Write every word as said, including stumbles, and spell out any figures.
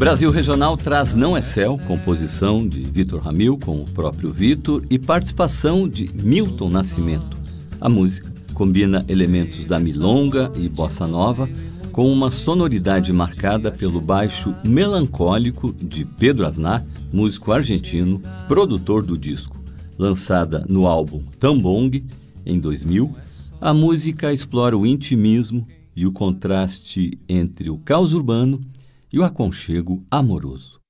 Brasil Regional traz Não é Céu, composição de Vitor Ramil com o próprio Vitor e participação de Milton Nascimento. A música combina elementos da milonga e bossa nova com uma sonoridade marcada pelo baixo melancólico de Pedro Aznar, músico argentino, produtor do disco. Lançada no álbum Tambong, em dois mil, a música explora o intimismo e o contraste entre o caos urbano e o aconchego amoroso.